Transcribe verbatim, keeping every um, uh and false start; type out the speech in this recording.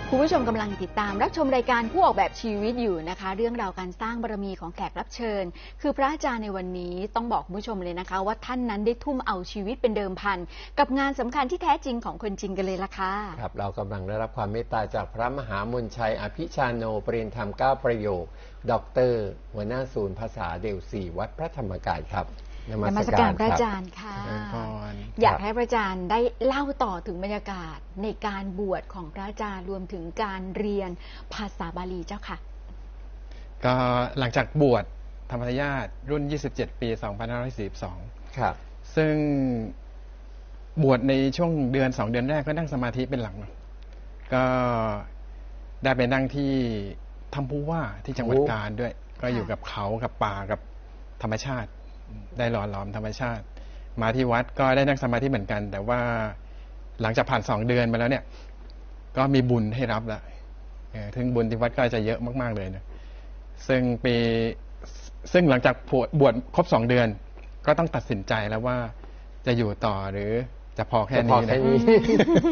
คุณผู้ชมกำลังติดตามรับชมรายการผู้ออกแบบชีวิตอยู่นะคะเรื่องราวการสร้างบารมีของแขกรับเชิญคือพระอาจารย์ในวันนี้ต้องบอกคุณผู้ชมเลยนะคะว่าท่านนั้นได้ทุ่มเอาชีวิตเป็นเดิมพันกับงานสำคัญที่แท้จริงของคนจริงกันเลยล่ะค่ะครับเรากำลังได้รับความเมตตาจากพระมหามนชัยอภิชาโนปริญธรรมเก้าประโยคด็อกเตอร์หัวหน้าศูนย์ภาษาเดลซีวัดพระธรรมกายครับนมัสการพระอาจารย์ค่ะอยากให้พระอาจารย์ได้เล่าต่อถึงบรรยากาศในการบวชของพระอาจารย์รวมถึงการเรียนภาษาบาลีเจ้าค่ะก็หลังจากบวชธรรมญาติรุ่นยี่สิบเจ็ดปีสองพันห้าร้อยสี่สิบสองครับซึ่งบวชในช่วงเดือนสองเดือนแรกก็นั่งสมาธิเป็นหลักก็ได้ไปนั่งที่ถ้ำผู้ว่าที่จังหวัดกาญด้วยก็อยู่กับเขากับป่ากับธรรมชาติได้หล่อหลอมธรรมชาติมาที่วัดก็ได้นั่งสมาธิเหมือนกันแต่ว่าหลังจากผ่านสองเดือนมาแล้วเนี่ยก็มีบุญให้รับละถึงบุญที่วัดก็จะเยอะมากๆเลยนะซึ่งปีซึ่งหลังจากบวชครบสองเดือนก็ต้องตัดสินใจแล้วว่าจะอยู่ต่อหรือจะพอแค่นี้นะ